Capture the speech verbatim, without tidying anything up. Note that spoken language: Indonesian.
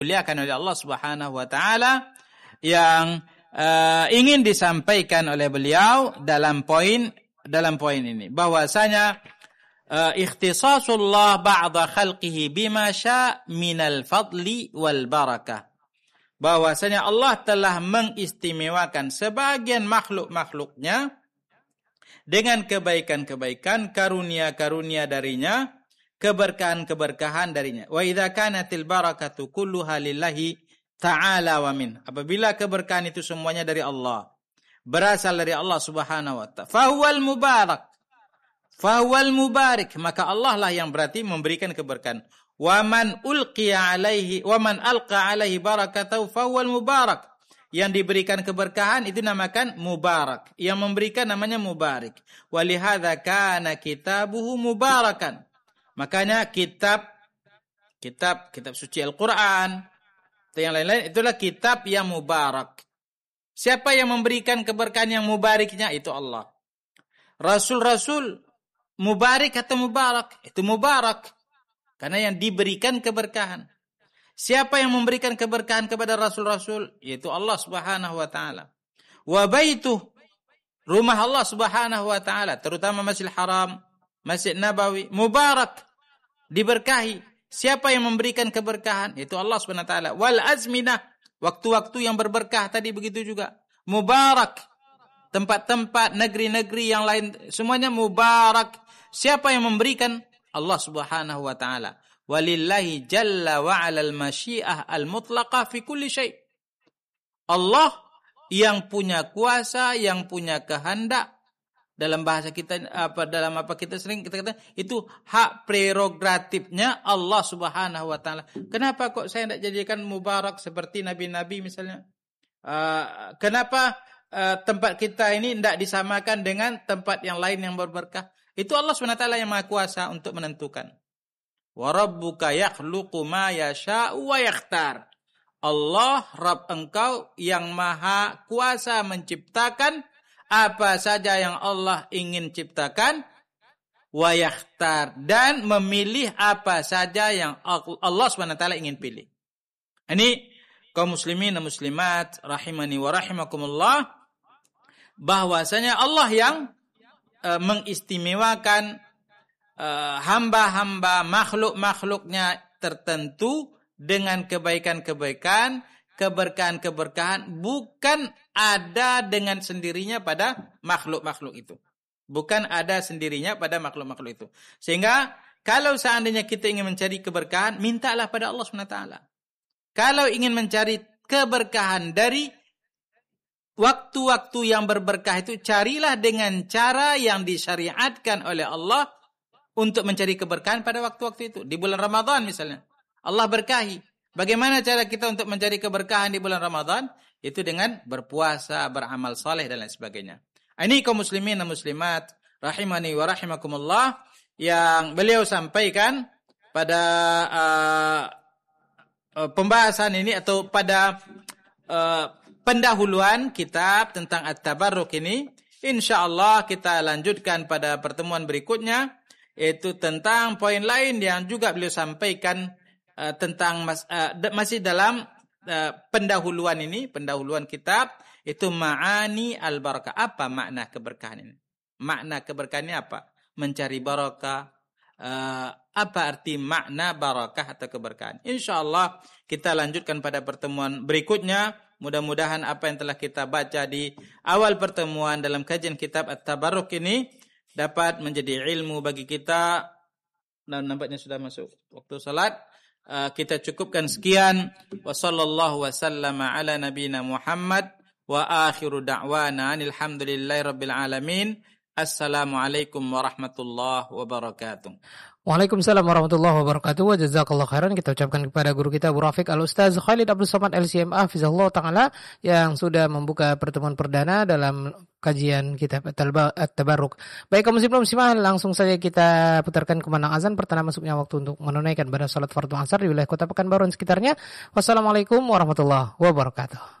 dimuliakan oleh Allah Subhanahu wa taala yang uh, ingin disampaikan oleh beliau dalam poin dalam poin ini bahwasanya uh, ikhtisasullah ba'da khalqihi bima syaa minal fadli wal barakah, bahwasanya Allah telah mengistimewakan sebagian makhluk-makhluknya dengan kebaikan-kebaikan, karunia-karunia darinya, keberkahan-keberkahan darinya. Wa idza kanatil barakatu kulluha lillahi ta'ala wa min. Apabila keberkahan itu semuanya dari Allah, berasal dari Allah Subhanahu wa ta'ala, fahuwal mubarak. Fahuwal mubarik, maka Allah lah yang berarti memberikan keberkahan. Wa man ulqiya alaihi wa man alqa alaihi barakatahu fahuwal mubarak. Yang diberikan keberkahan itu namakan mubarak. Yang memberikan namanya mubarik. Walihadza kana kitabuhu mubarakan. Makanya kitab kitab kitab suci Al-Qur'an atau yang lain-lain itulah kitab yang mubarak. Siapa yang memberikan keberkahan yang mubariknya? Itu Allah. Rasul-rasul mubarik atau mubarak? Itu mubarak. Karena yang diberikan keberkahan. Siapa yang memberikan keberkahan kepada rasul-rasul? Yaitu Allah Subhanahu wa taala. Wa baituh, rumah Allah Subhanahu wa taala, terutama Masjidil Haram, Masjid Nabawi, mubarak, diberkahi. Siapa yang memberikan keberkahan? Yaitu Allah Subhanahu wa taala. Wal azminah, waktu-waktu yang berberkah tadi begitu juga. Mubarak. Tempat-tempat, negeri-negeri yang lain semuanya mubarak. Siapa yang memberikan? Allah Subhanahu wa taala. Walillahi jalla wa 'alal masyiah al-mutlaqah fi kulli syai'. Allah yang punya kuasa, yang punya kehendak, dalam bahasa kita apa dalam apa kita sering kita kata itu hak prerogatifnya Allah Subhanahu wa taala. Kenapa kok saya tidak jadikan mubarak seperti nabi-nabi misalnya? Uh, kenapa uh, tempat kita ini tidak disamakan dengan tempat yang lain yang berberkah? Itu Allah Subhanahu wa taala yang Maha Kuasa untuk menentukan. Wa rabbuka yakhluqu ma yasha'u wa yakhtar. Allah Rabb engkau yang Maha Kuasa menciptakan apa saja yang Allah ingin ciptakan, wa yakhtar, dan memilih apa saja yang Allah Subhanahu wa taala ingin pilih. Ini kaum muslimin dan muslimat rahimani wa rahimakumullah, bahwasanya Allah yang uh, mengistimewakan Uh, hamba-hamba makhluk-makhluknya tertentu dengan kebaikan-kebaikan, keberkahan-keberkahan, bukan ada dengan sendirinya pada makhluk-makhluk itu. Bukan ada sendirinya pada makhluk-makhluk itu. Sehingga kalau seandainya kita ingin mencari keberkahan, mintalah pada Allah subhanahu wa taala. Kalau ingin mencari keberkahan dari waktu-waktu yang berberkah itu, carilah dengan cara yang disyariatkan oleh Allah untuk mencari keberkahan pada waktu-waktu itu. Di bulan Ramadan misalnya, Allah berkahi. Bagaimana cara kita untuk mencari keberkahan di bulan Ramadan? Itu dengan berpuasa, beramal saleh dan lain sebagainya. Ini kaum muslimin dan muslimat rahimani wa rahimakumullah yang beliau sampaikan pada uh, uh, pembahasan ini atau pada uh, pendahuluan kitab tentang At-Tabarruk ini. Insyaallah kita lanjutkan pada pertemuan berikutnya, yaitu tentang poin lain yang juga beliau sampaikan uh, tentang mas, uh, masih dalam uh, pendahuluan ini, pendahuluan kitab, itu ma'ani al-barakah. Apa makna keberkahan ini? Makna keberkahan ini apa? Mencari barakah. Uh, apa arti makna barakah atau keberkahan? Insyaallah kita lanjutkan pada pertemuan berikutnya. Mudah-mudahan apa yang telah kita baca di awal pertemuan dalam kajian kitab At-Tabarruk ini dapat menjadi ilmu bagi kita. Dan nampaknya sudah masuk waktu salat. Uh, kita cukupkan sekian. Wa sallallahu wasallama ala nabiyina Muhammad wa akhiru da'wana alhamdulillahi rabbil alamin. Assalamualaikum warahmatullahi wabarakatuh. Waalaikumsalam warahmatullahi wabarakatuh. Wa jazakallahu khairan. Kita ucapkan kepada guru kita Abu Rafiq Al-Ustaz Khalid Abdul Somad L C M A Hafizahullah Ta'ala yang sudah membuka pertemuan perdana dalam kajian kitab At-Tabarruk. Baik kaum muslimin muslimah, langsung saja kita putarkan kumandang azan pertanda masuknya waktu untuk menunaikan ibadah salat fardu asar di wilayah Kota Pekanbaru dan sekitarnya. Wassalamualaikum warahmatullahi wabarakatuh.